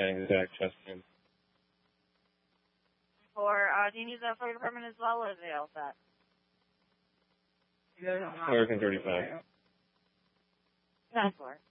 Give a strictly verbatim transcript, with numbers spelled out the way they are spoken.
panic attack, chest pain. For, uh, do you need that for your department as well, or is it all set? Everything's already fine. That's for